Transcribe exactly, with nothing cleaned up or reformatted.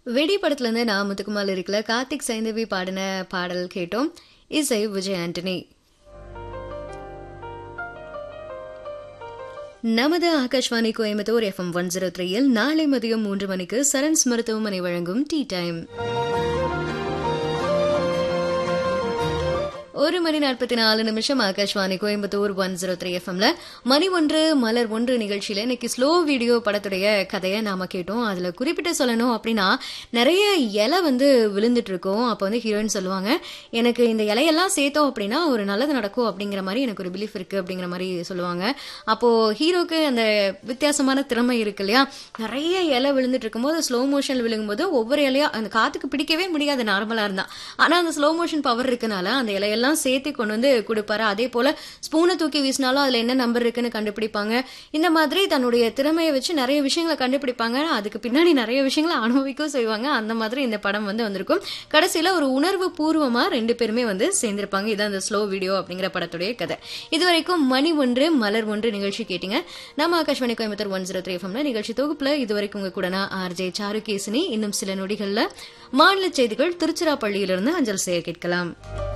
வெடி படத்துல இருந்து நான் முத்துக்குமார் இருக்கல கார்த்திக் சைந்தவி பாடின பாடல் கேட்டோம். இசை விஜய் ஆண்டனி. நமது Akashvani Coimbatore FM one zero த்ரீயில் நாளை மதியம் மூன்று மணிக்கு சரண்ஸ் மருத்துவமனை வழங்கும் டீ டைம். ஒரு மணி நாற்பத்தி நாலு நிமிஷம் Akashvani Coimbatore one zero three எஃப்எம்ல மணி ஒன்று மலர் ஒன்று நிகழ்ச்சியில இன்னைக்கு ஸ்லோ வீடியோ படத்துடைய கதையை நாம கேட்டோம். அதுல குறிப்பிட்டு சொல்லணும் அப்படின்னா நிறைய இலை வந்து விழுந்துட்டு இருக்கோம். அப்ப வந்து ஹீரோயின் சொல்லுவாங்க, எனக்கு இந்த இலையெல்லாம் சேர்த்தோம் அப்படின்னா ஒரு நல்லது நடக்கும் அப்படிங்கிற மாதிரி எனக்கு ஒரு பிலீஃப் இருக்கு அப்படிங்கிற மாதிரி சொல்லுவாங்க. அப்போ ஹீரோக்கு அந்த வித்தியாசமான திறமை இருக்கு இல்லையா, நிறைய இலை விழுந்துட்டு இருக்கும்போது ஸ்லோ மோஷன் விழுங்கும்போது ஒவ்வொரு இலையா அந்த காத்துக்கு பிடிக்கவே முடியாது நார்மலா இருந்தா. ஆனா அந்த ஸ்லோ மோஷன் பவர் இருக்கனால அந்த இலையெல்லாம் சேர்த்து கொண்டு வந்து கொடுப்பாரு. அதே போல ஸ்பூனை தூக்கி வீசினாலும் அதுல என்ன நம்பர் இருக்குன்னு கண்டுபிடிப்பாங்க. இந்த மாதிரி தன்னுடைய திறமையை வச்சு நிறைய விஷயங்களை கண்டுபிடிப்பாங்க. அதுக்கு பின்னாடி நிறைய விஷயங்களை அனுபவிக்கவும் செய்வாங்க. அந்த மாதிரி இந்த படம் வந்து வந்திருக்கும். கடைசியில ஒரு உணர்வு பூர்வமா ரெண்டு பேருமே வந்து சேர்ந்திருப்பாங்க. இதான் அந்த ஸ்லோ வீடியோ அப்படிங்கிற படத்துடைய கதை. இதுவரைக்கும் மணி ஒன்று மலர் ஒன்று நிகழ்ச்சி கேட்டீங்க. நம்ம Akashvani Coimbatore one zero three எஃப்எம்ல நிகழ்ச்சி தொகுப்புல இதுவரைக்கும் உங்க கூட ஆர்ஜே சாருகேசினி. இன்னும் சில நொடிகள்ல மாநில செய்திகள் திருச்சிராப்பள்ளியிலிருந்து அஞ்சல் செய்ய கேட்கலாம்.